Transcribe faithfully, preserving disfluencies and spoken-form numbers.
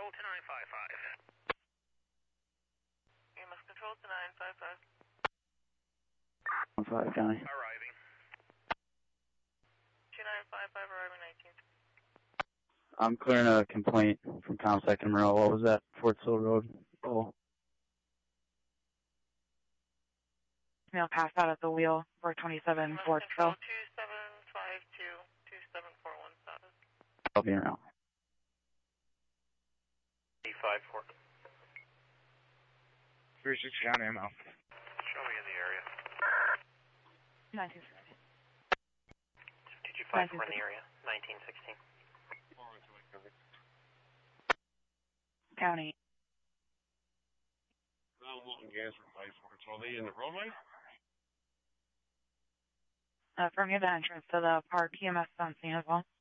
control to nine five five. E M S control to nine five five. one five County. Arriving. two nine five five arriving nineteen. I'm clearing a complaint from ComSec and Monroe. What was that? Fort Sill Road. Oh. Male passed out at the wheel, four twenty-seven Fort Sill. two seven five two, two seven four one status. I'll be around. D five four. three six County, I'm out. Show me in the area. nineteen Did you five four in the area? nineteen sixteen. County. I'm looking gas for five four. So are they in the roadway? Uh, from near the entrance to the park, E M S on scene as well.